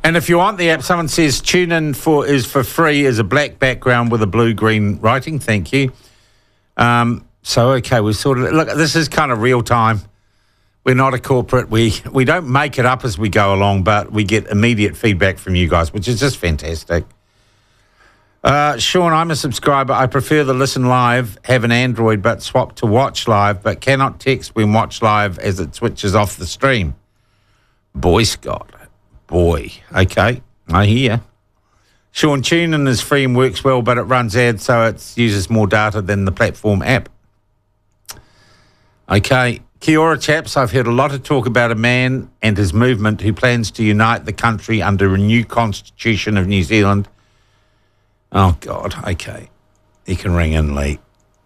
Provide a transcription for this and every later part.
And if you want the app, someone says tune in is for free as a black background with a blue-green writing. Thank you. Okay, we sort of look. This is kind of real time. We're not a corporate. We don't make it up as we go along, but we get immediate feedback from you guys, which is just fantastic. Sean, I'm a subscriber. I prefer the Listen Live, have an Android, but swap to Watch Live, but cannot text when Watch Live as it switches off the stream. Boy, Scott. Boy. Okay, I hear. Sean, TuneIn is free and works well, but it runs ads, so it uses more data than the platform app. Okay. Kia ora, chaps. I've heard a lot of talk about a man and his movement who plans to unite the country under a new constitution of New Zealand. Oh, God. Okay. You can ring in, Lee.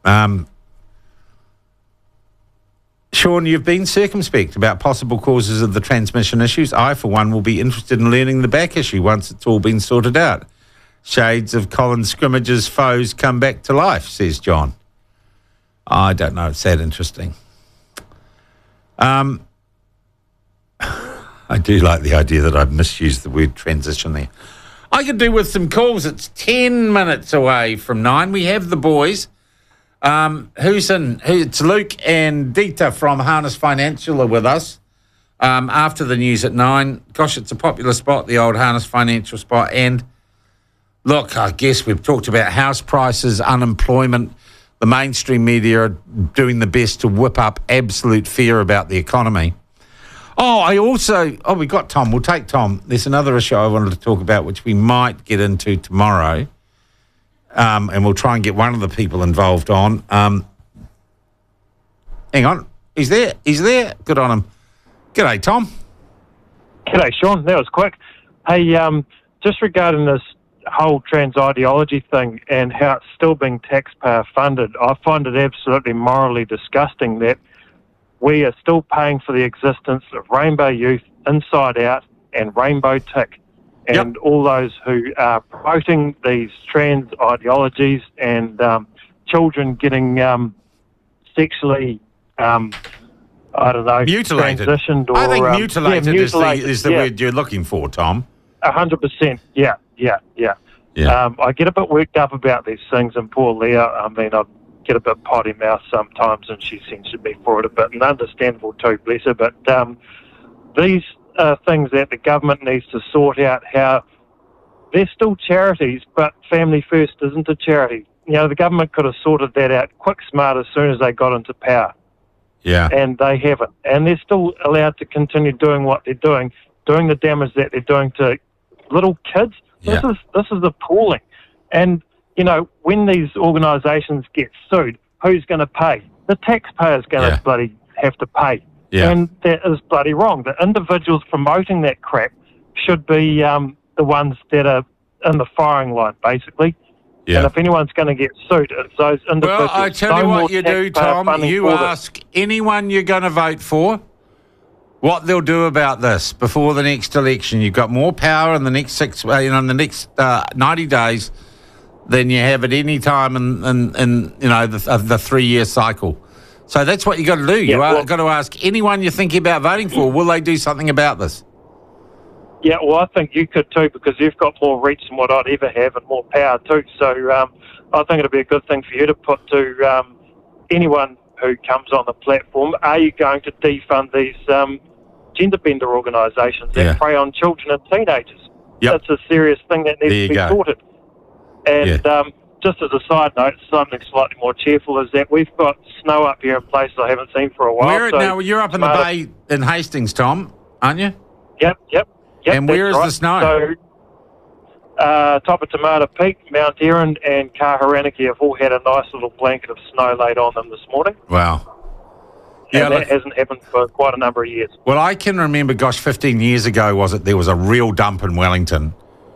Sean, you've been circumspect about possible causes of the transmission issues. I, for one, will be interested in learning the back issue once it's all been sorted out. Shades of Colin Scrimmage's foes come back to life, says John. I don't know. It's that interesting. I do like the idea that I've misused the word transition there. I could do with some calls. It's 10 minutes away from 9. We have the boys. Who's in? It's Luke and Dita from Harness Financial are with us after the news at 9. Gosh, it's a popular spot, the old Harness Financial spot. And look, I guess we've talked about house prices, unemployment. The mainstream media are doing the best to whip up absolute fear about the economy. We got Tom. We'll take Tom. There's another issue I wanted to talk about, which we might get into tomorrow. And we'll try and get one of the people involved on. Hang on. He's there. Good on him. G'day, Tom. G'day, Sean. That was quick. Hey, just regarding this whole trans ideology thing and how it's still being taxpayer funded, I find it absolutely morally disgusting that we are still paying for the existence of Rainbow Youth, Inside Out and Rainbow Tick and all those who are promoting these trans ideologies and children getting sexually, mutilated. Transitioned. Or, I think mutilated is the word you're looking for, Tom. 100%, yeah. I get a bit worked up about these things, and poor Leah, I get a bit potty mouth sometimes, and she seems to be for it a bit, and understandable too, bless her. But these things that the government needs to sort out, how they're still charities, but Family First isn't a charity. You know, the government could have sorted that out quick, smart, as soon as they got into power. Yeah. And they haven't. And they're still allowed to continue doing what they're doing the damage that they're doing to little kids. Yeah. This is appalling. And, you know, when these organisations get sued, who's going to pay? The taxpayer's going to bloody have to pay. Yeah. And that is bloody wrong. The individuals promoting that crap should be the ones that are in the firing line, basically. Yeah. And if anyone's going to get sued, it's those individuals. Well, I tell you what you do, Tom. You ask anyone you're going to vote for what they'll do about this before the next election. You've got more power in the next in the next 90 days than you have at any time in the 3-year cycle. So that's what you got to do. You got to ask anyone you're thinking about voting for, will they do something about this? Yeah, well, I think you could too, because you've got more reach than what I'd ever have and more power too. So I think it'll be a good thing for you to put to anyone who comes on the platform. Are you going to defund these gender bender organisations that prey on children and teenagers? Yep. That's a serious thing that needs to be sorted. And just as a side note, something slightly more cheerful is that we've got snow up here in places I haven't seen for a while. Now, you're up in the bay in Hastings, Tom, aren't you? Yep. And where is the snow? So, top of Tomato Peak, Mount Erin and Kahuranaki have all had a nice little blanket of snow laid on them this morning. Wow. And that hasn't happened for quite a number of years. Well, I can remember, 15 years ago, there was a real dump in Wellington.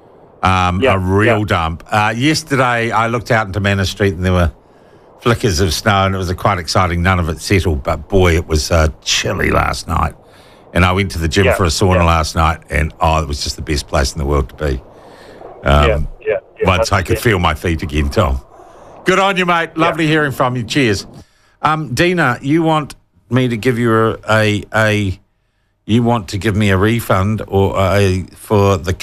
A real dump. Yesterday, I looked out into Manor Street and there were flickers of snow, and it was quite exciting. None of it settled, but boy, it was chilly last night. And I went to the gym for a sauna last night, and it was just the best place in the world to be. Once I could feel my feet again, Tom. Good on you, mate. Lovely hearing from you. Cheers. Dina, you want me to give you you want to give me a refund or for the